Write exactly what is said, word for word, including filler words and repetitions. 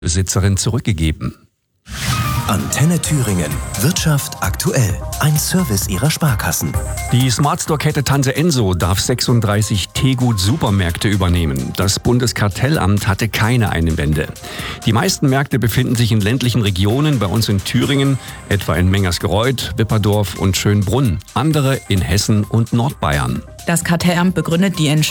Besitzerin zurückgegeben. Antenne Thüringen. Wirtschaft aktuell. Ein Service ihrer Sparkassen. Die Smart Store-Kette Tante Enso darf sechsunddreißig Tegut-Supermärkte übernehmen. Das Bundeskartellamt hatte keine Einwände. Die meisten Märkte befinden sich in ländlichen Regionen, bei uns in Thüringen, etwa in Mengersgereuth, Wipperdorf und Schönbrunn. Andere in Hessen und Nordbayern. Das Kartellamt begründet die Entscheidung